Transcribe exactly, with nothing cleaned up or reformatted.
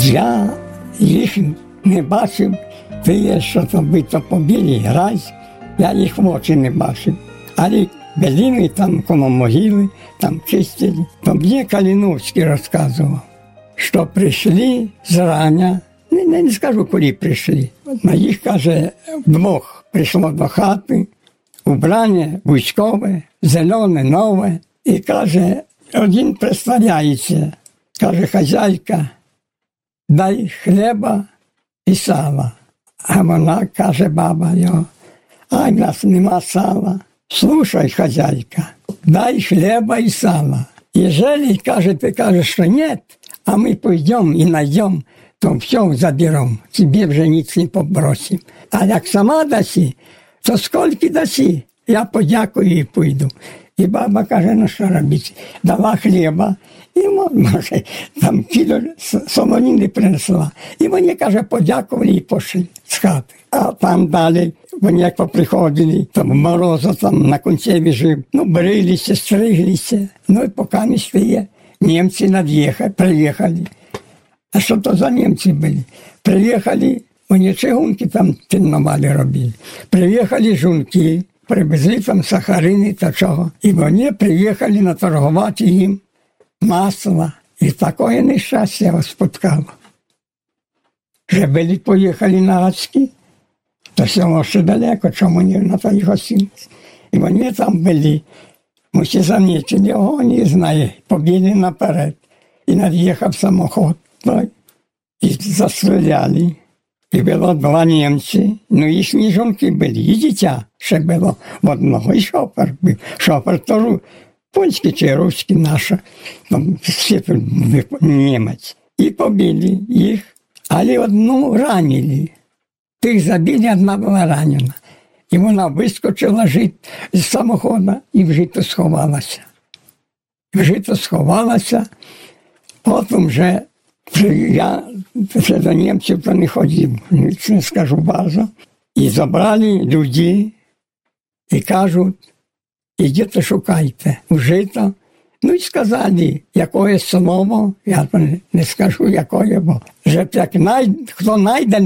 Я їх не бачив, ти є, що там бито побілі, грязь, я їх в очі не бачив. Але беліли там коло могили, там чистили. То мені Калиновський розказував, що прийшли зрання, не, не, не скажу, коли прийшли. На їх, каже, вдвох прийшло до хати, убрання військове, зелене, нове. І каже, один представляється, каже, хазяйка, дай хліба і сала. А вона, каже, баба його, а в нас нема сала. Слушай, хозяйка, дай хлеба и сала. Ежели, каже, ты кажешь, что нет, а мы пойдем и найдем, то все заберем, тебе вже ніц не побросим. А як сама даси, то скільки даси, я подякую і пойду. І баба каже, ну що робити? Дала хліба, і може, там кіло солонини принесла. І вони, каже, подякували і пішли з хати. А там далі, вони як поприходили, там морозу там на концеві жив, ну, брилися, стриглися. Ну, і поки не стає, німці над'їхали, приїхали. А що то за німці були? Приїхали, вони чигунки там тільновали робили. Приїхали жунки, привезли там сахарини та чого. І вони приїхали наторгувати їм масло. І таке нещастя його споткало. Вже були поїхали на Гацькі, то село ще далеко, чому не на той гостиниці. І вони там були. Ми всі замітили, його не знає, побігли наперед. І над'їхав самохід той. І застріляли. І було два німці, ну їхні жінки були, і дитя ще було в одного, і шофер був. Шофер теж польський чи руський наш, там всі тут німець. І побили їх, але одну ранили. Тих забили, одна була ранена. І вона вискочила жити з самоходу і в жито сховалася. В жито сховалася, потім вже я ще до німців то не ходив, не скажу базу. І забрали людей і кажуть, ідіть шукайте у жито. Ну і сказали, якое слово, я не скажу, якое, бо вже як най, хто найде,